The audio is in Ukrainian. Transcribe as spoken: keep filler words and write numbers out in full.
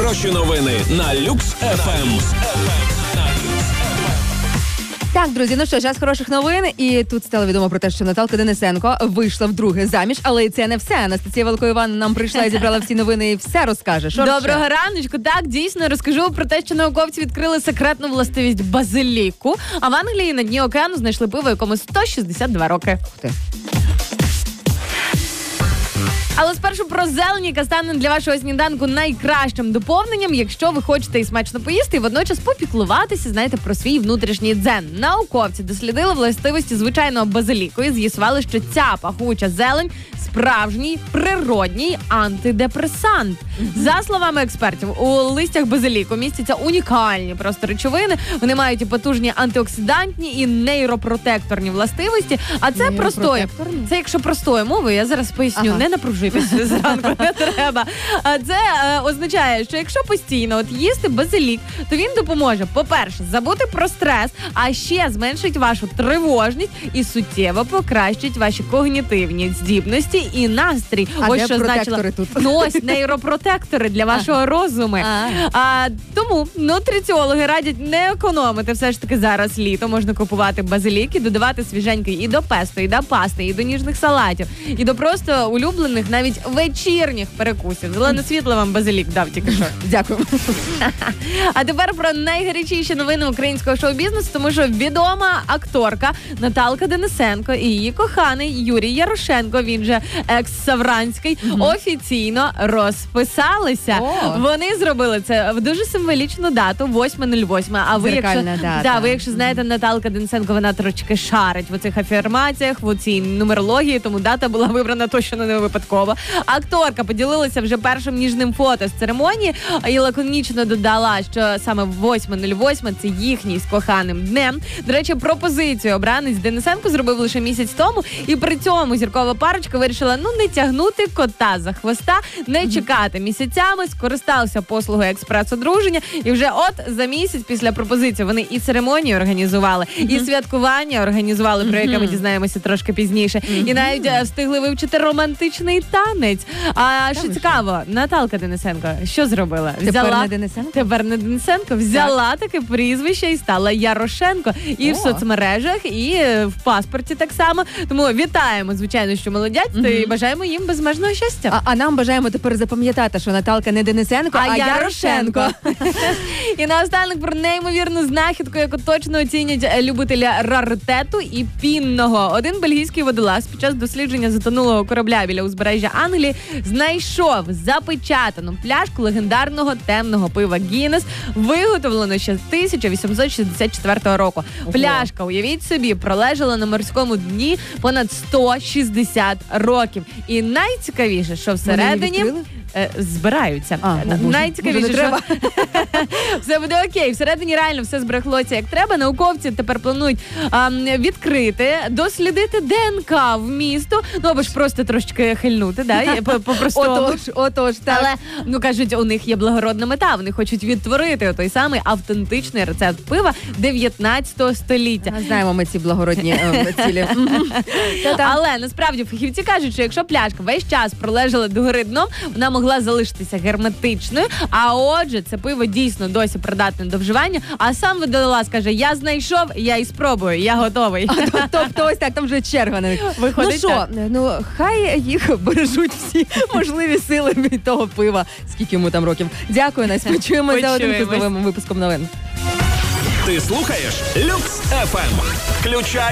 хороші новини на Люкс еф ем. Так, друзі, ну що, час хороших новин. І тут стало відомо про те, що Наталка Денисенко вийшла вдруге заміж, але і це не все. Анастасія Великоївана нам прийшла і зібрала всі новини і все розкаже. Що Доброго ще? раночку. Так, дійсно, розкажу про те, що науковці відкрили секретну властивість базиліку, а в Англії на дні океану знайшли пиво, якому сто шістдесят два роки. Ух ти. Але спершу про зелень, яка стане для вашого сніданку найкращим доповненням, якщо ви хочете і смачно поїсти, і водночас попіклуватися, знаєте, про свій внутрішній дзен. Науковці дослідили властивості звичайного базиліку і з'ясували, що ця пахуча зелень – справжній природній антидепресант. Mm-hmm. За словами експертів, у листях базиліку містяться унікальні просто речовини. Вони мають і потужні антиоксидантні, і нейропротекторні властивості. А це простою. Це якщо простою мовою, я зараз поясню, ага. Не напружуйтесь зранку, не треба. А це е, означає, що якщо постійно от їсти базилік, то він допоможе, по-перше, забути про стрес, а ще зменшить вашу тривожність і суттєво покращить ваші когнітивні здібності і настрій. А ось де що значило. Тут? Ну ось нейропротектори для вашого а. розуму. А. А, тому нутриціологи радять не економити все ж таки зараз літо. Можна купувати базилік і додавати свіженький і до песто, і до пасти, і до ніжних салатів, і до просто улюблених навіть вечірніх перекусів. Зелене світло вам базилік дав тільки що. Дякую. А тепер про найгарячіші новини українського шоу-бізнесу, тому що відома акторка Наталка Денисенко і її коханий Юрій Ярошенко, він же екс-Савранський, угу. офіційно розписалися. О. Вони зробили це в дуже символічну дату, восьме нуль восьме. А ви, якщо, дата. Да, ви, якщо знаєте, Наталка Денисенко, вона трошки шарить в оцих афірмаціях, в цій нумерології, тому дата була вибрана точно не випадково. Акторка поділилася вже першим ніжним фото з церемонії і лаконічно додала, що саме восьме нуль восьме це їхній з коханим днем. До речі, пропозицію обранець Денисенко зробив лише місяць тому, і при цьому зіркова парочка вирішила, ну, не тягнути кота за хвоста, не чекати місяцями, скористався послугою експрес-одруження, і вже от за місяць після пропозиції вони і церемонію організували, mm-hmm. і святкування організували, про яке ми дізнаємося трошки пізніше, mm-hmm. і навіть е, встигли вивчити романтичний танець. А що цікаво, Наталка Денисенко що зробила? Тепер взяла, не Денисенко? Тепер не Денисенко. Взяла так. таке прізвище і стала Ярошенко. І О. в соцмережах, і в паспорті так само. Тому вітаємо, звичайно, що молодятство, mm-hmm. і бажаємо їм безмежного щастя. А, а нам бажаємо тепер запам'ятати, що Наталка не Денисенко, а, а Ярошенко. І наостанок про неймовірну знахідку, яку точно оцінять любителя раритету і пінного. Один бельгійський водолаз під час дослідження затонулого корабля біля узбережжя Англії знайшов запечатану пляшку легендарного темного пива Гіннес, виготовлено ще з тисяча вісімсот шістдесят четвертого року. Ого. Пляшка, уявіть собі, пролежала на морському дні понад сто шістдесят років. І найцікавіше, що всередині е, збираються. А, найцікавіше, що все буде окей. Всередині реально все збереглося як треба. Науковці тепер планують а, відкрити, дослідити ДНК в місто. Ну, або ж просто трошечки хильнути, да? По-простому. Отож, отож, так. Але, ну, кажуть, у них є благородна мета. Вони хочуть відтворити той самий автентичний рецепт пива дев'ятнадцятого століття. А знаємо ми ці благородні е, цілі. Але, насправді, фахівці кажуть, що якщо пляшка весь час пролежала догори дном, вона могла залишитися герметичною, а отже, це пиво дійсно досі придатне до вживання, а сам водолаз каже, я знайшов, я і спробую, я готовий. А, тобто ось так, там вже черга не виходить. Ну що, ну хай їх бережуть всі можливі сили від того пива, скільки йому там років. Дякую, Настя, почуємося за один з новим випуском новин. Ти слухаєш Люкс еф ем. Включай